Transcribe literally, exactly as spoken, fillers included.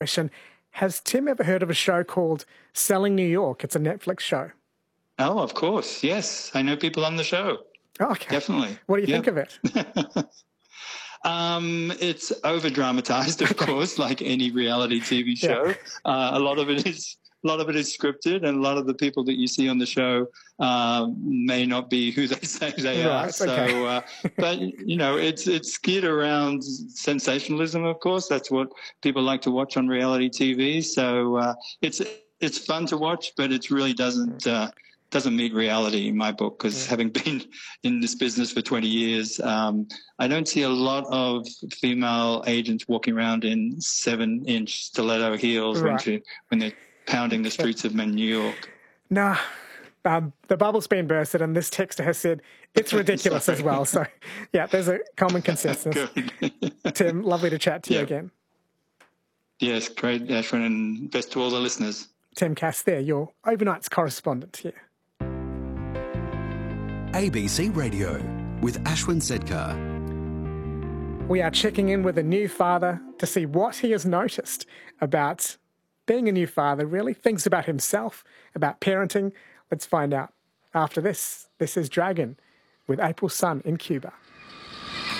question. Has Tim ever heard of a show called Selling New York? It's a Netflix show. Oh, of course. Yes. I know people on the show. Oh, okay. Definitely. What do you Yep. think of it? um, it's over-dramatized, of Okay. course, like any reality T V show. Yeah. Uh, a lot of it is a lot of it is scripted, and a lot of the people that you see on the show uh, may not be who they say they Right, are. So, okay. uh, but you know, it's it's geared around sensationalism. Of course, that's what people like to watch on reality T V. So uh, it's it's fun to watch, but it really doesn't. Uh, doesn't meet reality in my book, because Yeah. having been in this business for twenty years, um, I don't see a lot of female agents walking around in seven inch stiletto heels when, Right. she, when they're pounding the streets of New York. Nah, um, the bubble's been bursted, and this texter has said it's ridiculous as well. So, yeah, there's a common consensus. Good. Tim, lovely to chat to you Yeah. again. Yes, great, Ashwin, and best to all the listeners. Tim Cass there, your overnight's correspondent here. A B C Radio with Ashwin Sedkar. We are checking in with a new father to see what he has noticed about being a new father, really, things about himself, about parenting. Let's find out after this. This is Dragon with April Sun in Cuba.